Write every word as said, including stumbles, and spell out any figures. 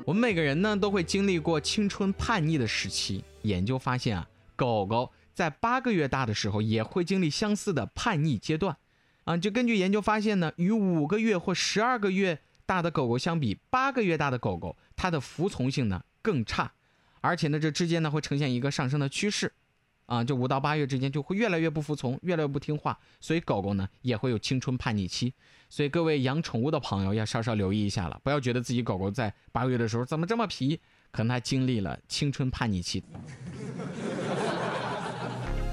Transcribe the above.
我们每个人呢都会经历过青春叛逆的时期。研究发现啊，狗狗在八个月大的时候也会经历相似的叛逆阶段啊。就根据研究发现呢，与五个月或十二个月大的狗狗相比，八个月大的狗狗它的服从性呢更差，而且呢这之间呢会呈现一个上升的趋势啊。就五到八月之间就会越来越不服从，越来越不听话，所以狗狗呢也会有青春叛逆期。所以各位养宠物的朋友要稍稍留意一下了，不要觉得自己狗狗在八个月的时候怎么这么皮，可能它经历了青春叛逆期。